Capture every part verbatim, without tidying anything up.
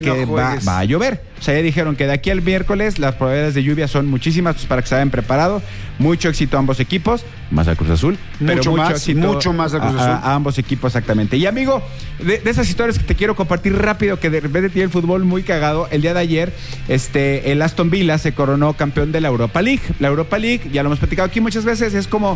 que no va, va a llover. O sea, ya dijeron que de aquí al miércoles las probabilidades de lluvia son muchísimas, pues para que se vayan preparados. Mucho éxito a ambos equipos, más al Cruz Azul. Pero Mucho mucho más, éxito mucho más al Cruz a, Azul. a, a ambos equipos, exactamente. Y amigo, de, de esas historias que te quiero compartir rápido, que de repente tiene el fútbol muy cagado. El día de ayer, este, el Aston Villa se coronó campeón de la Europa League. La Europa League, ya lo hemos platicado aquí muchas veces, es como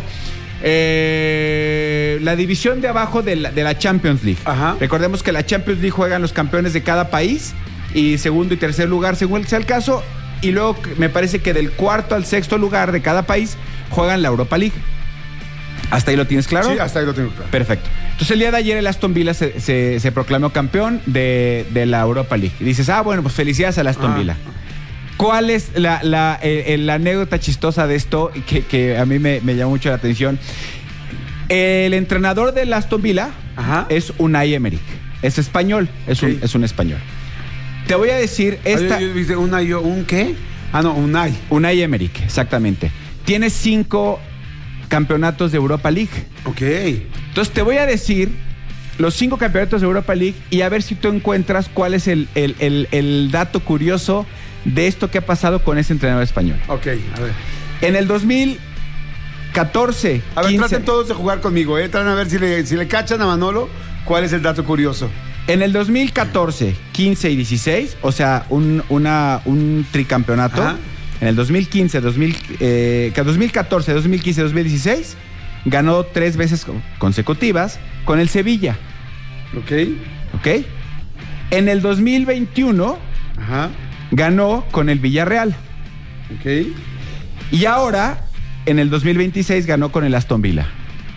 eh, la división de abajo de la, de la Champions League. Ajá. Recordemos que la Champions League juegan los campeones de cada país y segundo y tercer lugar según sea el caso, y luego me parece que del cuarto al sexto lugar de cada país juegan la Europa League. ¿Hasta ahí lo tienes claro? Sí, hasta ahí lo tengo claro. Perfecto. Entonces el día de ayer el Aston Villa se, se, se proclamó campeón de, de la Europa League. Y dices, ah, bueno, pues felicidades al Aston ah. Villa. ¿Cuál es la, la, eh, la anécdota chistosa de esto que, que a mí me, me llamó mucho la atención? El entrenador del Aston Villa Ajá. es Unai Emery. Es español, es, okay. un, es un español. Te voy a decir esta... ¿Viste Unai, un qué? Ah, no, Unai. Unai Emery, exactamente. Tiene cinco campeonatos de Europa League. Ok. Entonces te voy a decir los cinco campeonatos de Europa League y a ver si tú encuentras cuál es el, el, el, el dato curioso de esto que ha pasado con ese entrenador español. Ok, a ver. En el dos mil catorce, A ver, quince, traten todos de jugar conmigo, ¿eh? Traten a ver si le, si le cachan a Manolo, ¿cuál es el dato curioso? En el dos mil catorce, quince y dieciséis, o sea, un, una, un tricampeonato. Ajá. En el dos mil quince, dos mil, eh, dos mil catorce, dos mil quince, dos mil dieciséis, ganó tres veces consecutivas con el Sevilla. Ok. Ok. En el dos mil veintiuno, Ajá. ganó con el Villarreal. Ok. Y ahora, en el dos mil veintiséis, ganó con el Aston Villa.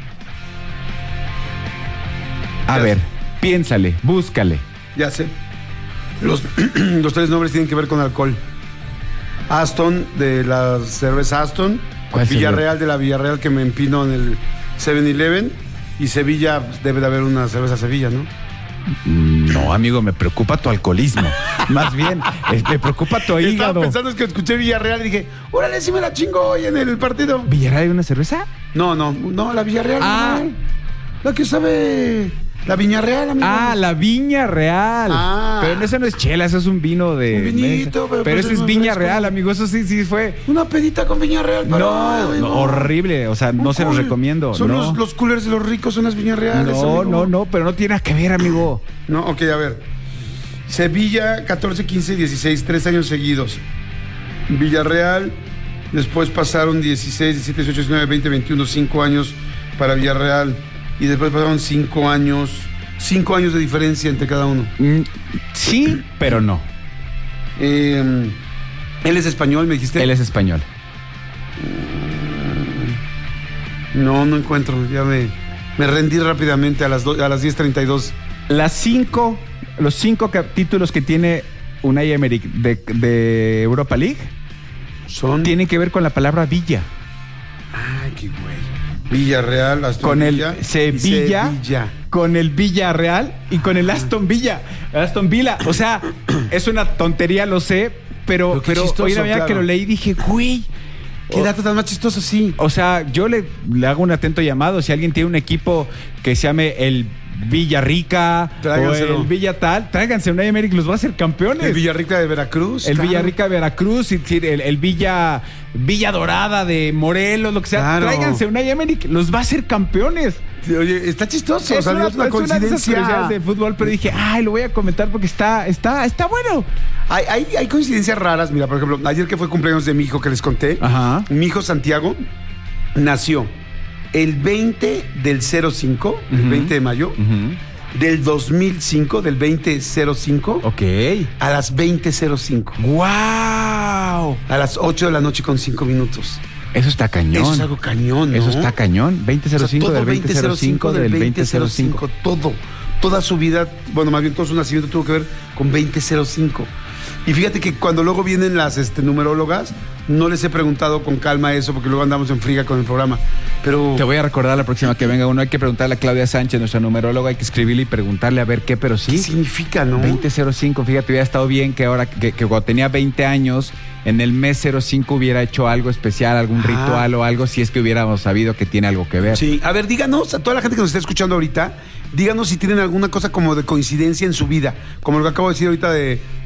A ya ver, sé. piénsale, búscale. Ya sé. Los, los tres nombres tienen que ver con alcohol. Aston, de la cerveza Aston. Villarreal, de la Villarreal que me empino en el seven eleven. Y Sevilla, debe de haber una cerveza Sevilla, ¿no? No, amigo, me preocupa tu alcoholismo. Más bien, me preocupa tu hígado. Estaba pensando es que escuché Villarreal y dije, órale, sí me la chingo hoy en el partido. ¿Villarreal hay una cerveza? No, no, no, la Villarreal. Ah. No, la que sabe... La Viña Real, amigo. Ah, la Viña Real. Ah. Pero eso no es chela, eso es un vino de... Un vinito, pero... Pero pues eso es Viña fresco. Real, amigo, eso sí, sí fue... Una pedita con Viña Real. Para no, no, horrible, o sea, no un se los recomiendo. Son no. los, los coolers de los ricos, son las Viña Reales, No, amigo. no, no, pero no tiene nada que ver, amigo. No, ok, a ver. Sevilla, catorce, quince, dieciséis, tres años seguidos. Villarreal, después pasaron dieciséis, diecisiete, dieciocho, diecinueve, veinte, veintiuno, cinco años para Villarreal. Y después pasaron cinco años... Cinco años de diferencia entre cada uno. Mm, sí, pero no. Eh, ¿Él es español, me dijiste? Él es español. No, no encuentro. Ya me, me rendí rápidamente a las, do, a las diez treinta y dos. Las cinco, los cinco títulos que tiene Unai Emery de, de Europa League son tienen que ver con la palabra Villa. Ay, qué güey. Villarreal, Aston con Villa. el Sevilla, Sevilla, con el Villarreal y con el Aston Villa. Aston Villa. O sea, es una tontería, lo sé, pero, pero chistoso, hoy la mañana claro. que lo leí dije, güey. ¿Qué dato tan más chistoso, sí? O sea, yo le, le hago un atento llamado. Si alguien tiene un equipo que se llame el Villarrica o el Villa tal, tráiganse un Emery, los va a hacer campeones. El Villarrica de Veracruz. El claro. Villarrica de Veracruz, el, el Villa Villa Dorada de Morelos, lo que sea. Claro. Tráiganse un Emery, los va a hacer campeones. Sí, oye, está chistoso. Es o sea, una, es una es coincidencia una de, de fútbol, pero dije, ay, lo voy a comentar porque está, está, está bueno. Hay, hay, hay coincidencias raras. Mira, por ejemplo, ayer que fue cumpleaños de mi hijo que les conté, Ajá. mi hijo Santiago nació el veinte del cero cinco, uh-huh. el veinte de mayo, uh-huh. del dos mil cinco, del veinte cero cinco, ok, a las veinte cero cinco. ¡Wow! A las ocho de la noche con cinco minutos. Eso está cañón. Eso es algo cañón, ¿no? Eso está cañón. veinte cero cinco, o sea, del veinte cero cinco, del veinte cero cinco. Todo, toda su vida, bueno, más bien todo su nacimiento tuvo que ver con veinte cero cinco. Y fíjate que cuando luego vienen las este, numerólogas, no les he preguntado con calma eso, porque luego andamos en friga con el programa. Pero te voy a recordar la próxima que venga uno. Hay que preguntarle a Claudia Sánchez, nuestra numeróloga, hay que escribirle y preguntarle a ver qué, pero sí. ¿Qué significa, no? veinte cero cinco, fíjate, hubiera estado bien que ahora, que, que cuando tenía veinte años, en el mes cero cinco hubiera hecho algo especial, algún ah. ritual o algo, si es que hubiéramos sabido que tiene algo que ver. Sí, a ver, díganos, a toda la gente que nos está escuchando ahorita, díganos si tienen alguna cosa como de coincidencia en su vida, como lo que acabo de decir ahorita de